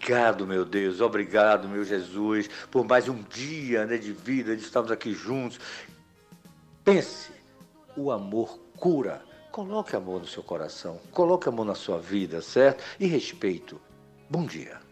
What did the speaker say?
Obrigado, meu Deus, obrigado, meu Jesus, por mais um dia, né, de vida, de estarmos aqui juntos. Pense, o amor cura. Coloque amor no seu coração, coloque amor na sua vida, certo? E respeito. Bom dia.